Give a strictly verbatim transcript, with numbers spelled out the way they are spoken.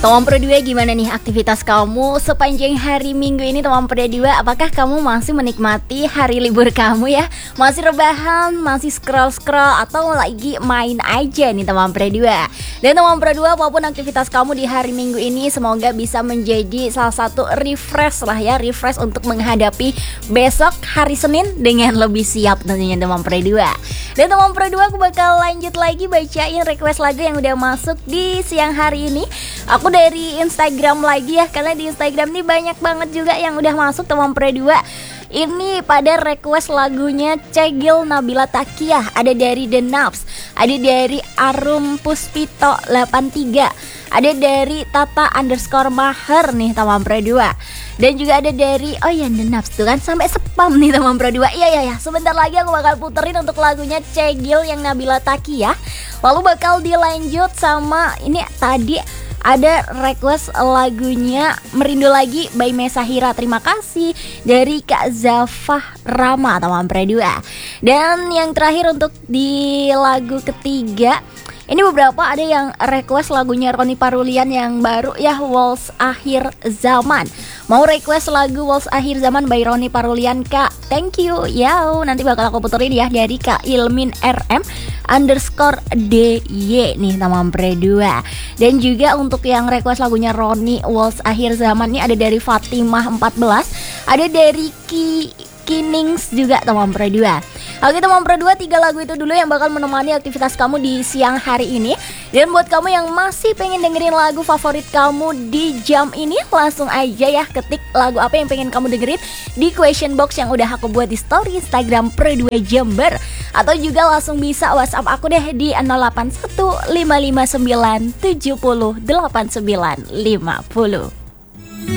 Teman Pro dua, gimana nih aktivitas kamu sepanjang hari Minggu ini Teman Pro dua? Apakah kamu masih menikmati hari libur kamu ya? Masih rebahan, masih scroll-scroll, atau lagi main aja nih Teman Pro dua? Dan Teman Pro dua, apapun aktivitas kamu di hari Minggu ini, semoga bisa menjadi salah satu refresh lah ya, refresh untuk menghadapi besok hari Senin dengan lebih siap tentunya Teman Pro dua. Dan Teman Pro dua, aku bakal lanjut lagi bacain request lagu yang udah masuk di siang hari ini. Aku dari Instagram lagi ya, karena di Instagram nih banyak banget juga yang udah masuk Teman Pro dua. Ini pada request lagunya Cegil Nabila Takiyah, ada dari The Naps, ada dari Arum Puspito delapan tiga, ada dari Tata underscore Maher nih Teman Pro dua. Dan juga ada dari, oh ya The Naps tuh kan sampai spam nih Teman Pro dua. Iya iya ya, sebentar lagi aku bakal puterin untuk lagunya Cegil yang Nabila Takiyah. Lalu bakal dilanjut sama ini tadi ada request lagunya Merindu Lagi by Mesahira. Terima kasih dari Kak Zafah Rama Teman Pro dua. Dan yang terakhir untuk di lagu ketiga, ini beberapa ada yang request lagunya Roni Parulian yang baru ya, Waltz Akhir Zaman. Mau request lagu Waltz Akhir Zaman by Roni Parulian, Kak? Thank you. Yau, nanti bakal aku puterin ya dari Kak Ilmin R M underscore D Y nih Teman Pro dua. Dan juga untuk yang request lagunya Roni Waltz Akhir Zaman ini ada dari Fatimah empat belas, ada dari Ki Kinings juga Teman Pro dua. Oke Teman Pro dua, tiga lagu itu dulu yang bakal menemani aktivitas kamu di siang hari ini. Dan buat kamu yang masih pengen dengerin lagu favorit kamu di jam ini, langsung aja ya ketik lagu apa yang pengen kamu dengerin di question box yang udah aku buat di story Instagram Pro dua Jember. Atau juga langsung bisa WhatsApp aku deh di nol delapan satu lima lima sembilan tujuh nol delapan sembilan lima nol.